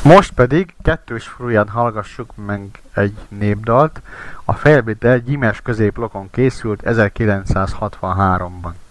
Most pedig kettős furuján hallgassuk meg egy népdalt. A felvétel Gyimes középlokon készült 1963-ban.